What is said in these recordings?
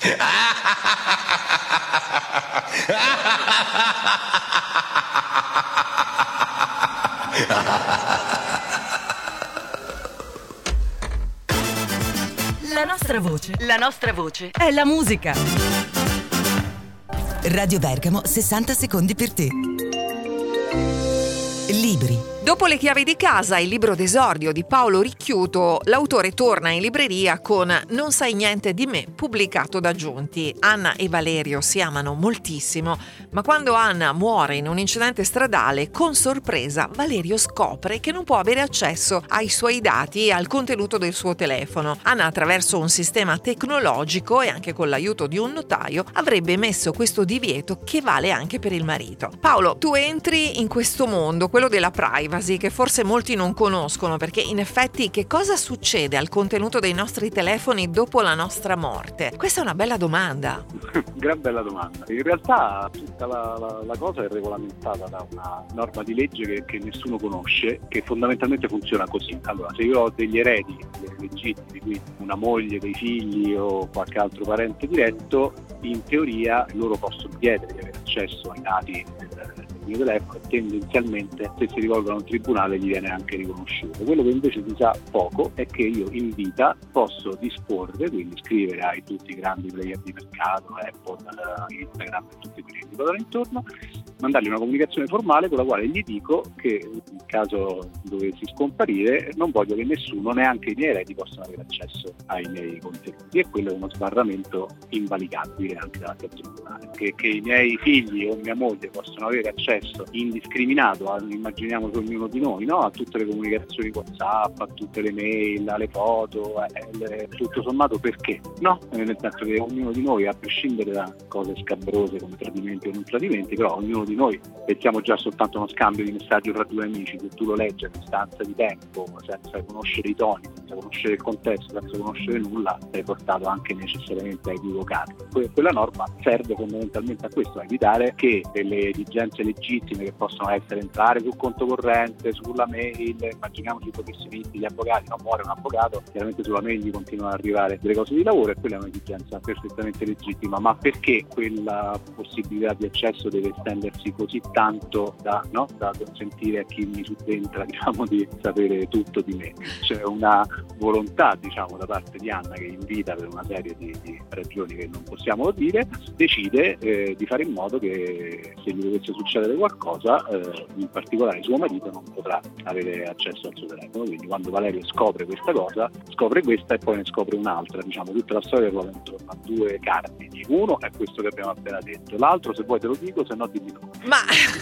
La nostra voce è la musica. Radio Bergamo, 60 secondi per te. Libri. Dopo Le chiavi di casa, il libro d'esordio di Paolo Ricchiuto, l'autore torna in libreria con Non sai niente di me, pubblicato da Giunti. Anna e Valerio si amano moltissimo, ma quando Anna muore in un incidente stradale, con sorpresa Valerio scopre che non può avere accesso ai suoi dati e al contenuto del suo telefono. Anna, attraverso un sistema tecnologico e anche con l'aiuto di un notaio, avrebbe emesso questo divieto che vale anche per il marito. Paolo, tu entri in questo mondo, quello della privacy, che forse molti non conoscono, perché in effetti che cosa succede al contenuto dei nostri telefoni dopo la nostra morte? Questa è una bella domanda. Gran bella domanda. In realtà tutta la cosa è regolamentata da una norma di legge che nessuno conosce, che fondamentalmente funziona così. Allora, se io ho degli eredi legittimi, quindi una moglie, dei figli o qualche altro parente diretto, in teoria loro possono chiedere di avere accesso ai dati del mio telefono e tendenzialmente, se si rivolgono a un tribunale, gli viene anche riconosciuto. Quello che invece si sa poco è che io in vita posso disporre, quindi scrivere ai tutti i grandi player di mercato, Apple, Instagram e tutti quelli che mi guardano intorno, mandargli una comunicazione formale con la quale gli dico che in caso dovessi scomparire non voglio che nessuno, neanche i miei eredi, possano avere accesso ai miei contenuti, e quello è uno sbarramento invalicabile anche davanti al tribunale. Che i miei figli o mia moglie possono avere accesso indiscriminato, immaginiamo che ognuno di noi, no? A tutte le comunicazioni WhatsApp, a tutte le mail, alle foto, tutto sommato perché? No? Nel senso che ognuno di noi, a prescindere da cose scabrose come tradimenti o non tradimenti, però ognuno di noi, mettiamo già soltanto uno scambio di messaggi tra due amici, se tu lo leggi a distanza di tempo, senza conoscere i toni, senza conoscere il contesto, senza conoscere nulla, sei portato anche necessariamente a equivocare. Quella norma serve fondamentalmente a questo, a evitare che delle esigenze legittime che possono essere entrare sul conto corrente, sulla mail, immaginiamoci pochissimi gli avvocati, non muore un avvocato, chiaramente sulla mail gli continuano ad arrivare delle cose di lavoro, e quella è un'esigenza perfettamente legittima, ma perché quella possibilità di accesso deve estendersi così tanto da consentire a chi mi subentra, di sapere tutto di me? C'è una volontà, da parte di Anna, che in vita, per una serie di ragioni che non possiamo dire, decide di fare in modo che, se gli dovesse succedere qualcosa, in particolare suo marito non potrà avere accesso al suo telefono. Quindi quando Valerio scopre questa cosa, scopre questa e poi ne scopre un'altra. Tutta la storia ruota intorno a due cardini. Uno è questo che abbiamo appena detto, l'altro, se vuoi te lo dico, se no dimmi tu. Ma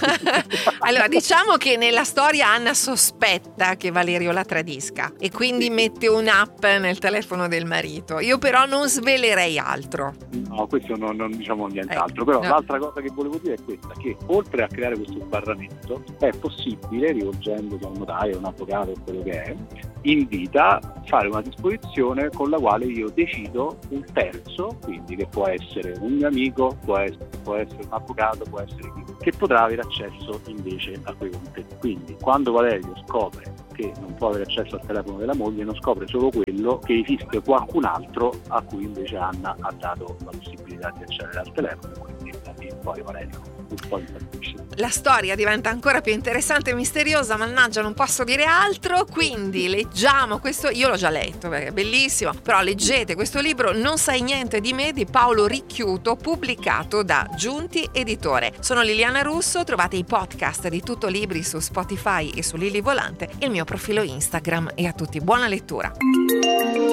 allora, diciamo che nella storia Anna sospetta che Valerio la tradisca e quindi mette un'app nel telefono del marito. Io però non svelerei altro. No, questo non diciamo nient'altro, però no. L'altra cosa che volevo dire è questa, che oltre a creare questo sbarramento è possibile, rivolgendosi a un notaio, un avvocato o quello che è, in vita fare una disposizione con la quale io decido un terzo, quindi che può essere un mio amico, può essere un avvocato, può essere chi, che potrà avere accesso invece a quei contenuti. Quindi quando Valerio scopre che non può avere accesso al telefono della moglie, non scopre solo quello, che esiste qualcun altro a cui invece Anna ha dato la possibilità di accedere al telefono, e quindi da lì poi Valerio un po' impazzisce. La storia diventa ancora più interessante e misteriosa, mannaggia, non posso dire altro, quindi leggiamo questo, io l'ho già letto perché è bellissimo, però leggete questo libro Non sai niente di me di Paolo Ricchiuto, pubblicato da Giunti Editore. Sono Liliana Russo, trovate i podcast di Tutto Libri su Spotify e su Lili Volante, il mio profilo Instagram, e a tutti buona lettura.